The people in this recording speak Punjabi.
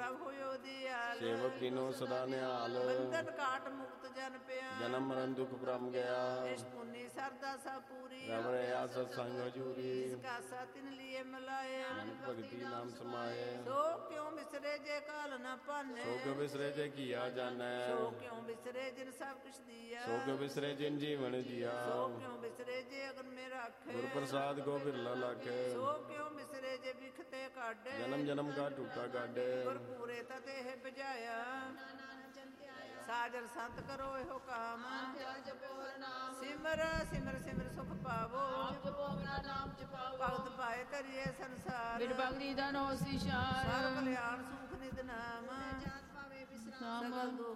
ਪ੍ਰਭ ਹੋਇਓ ਦਿਆਲ। ਸੇਵਕ ਕੀਨੋ ਸਦਾ ਨਿਹਾਲ। ਬੰਧਨ ਕਾਟ ਮੁਕਤ ਜਨ ਪਿਆ। ਜਨਮ ਮਰਨ ਦੁਖ ਭਰਮ ਗਿਆ। ਇਸ ਪੁੰਨੀ ਸਰਦਾ ਸਭ ਪੂਰੀ। ਰਮ ਰਿਆ ਸਤਸੰਗ ਹਜੂਰੀ। ਇਸ ਕਾਸਾ ਤਿਨ ਲਿਏ ਮਿਲਾਏ। ਮਨ ਭਗਤੀ ਨਾਮ ਸਮਾਏ। ਸੋ ਕਿਉ ਵਿਸਰੇ ਜੇ ਕਾਲ ਨ ਭਾਨੇ। ਸੋ ਕਿਉ ਵਿਸਰੇ ਜੇ ਕੀਆ ਜਾਣੈ। ਸੋ ਕਿਉ ਵਿਸਰੇ ਜਿਨ ਸਭ ਕੁਛ ਦੀਆ। ਸੋ ਕਿਉ ਵਿਸਰੇ ਜਿਨ ਜੀਵਨ ਜੀਆ। ਸੋ ਕਿਉ ਵਿਸਰੇ ਜੇ ਅਗਨ ਮੇ ਰਾਖੇ। ਗੁਰ ਪ੍ਰਸਾਦ ਕੋ ਬਿਰਲਾ ਲਾਖੇ। ਸੋ ਕਿਉ ਵਿਸਰੇ ਜੇ ਬਿਖਤੇ ਕਾਢੇ। ਜਨਮ ਜਨਮ ਕਾ ਟੂਟਾ ਗਾਡੇ। ਗੁਰ ਪੂਰੇ ਤਤੇ ਹੈ ਬਜਾਇਆ। ਸਾਜਰ ਸੰਤ ਕਰੋ ਇਹੋ ਕਾਮ। ਸਿਮਰ ਸਿਮਰ ਸਿਮਰ ਸੁਖ ਪਾਵੋ। ਭਗਤ ਪਾਏ ਤਰੀਏ ਸੰਸਾਰ। ਬਿਨ ਭਗਤੀ ਦਾ ਨੋ ਸਿਸ਼ਾਰ। ਸਰ ਕਲਿਆਣ ਸੁਖ ਨਿਦ ਨਾਮ। ਸਗਲ ਦੁਖ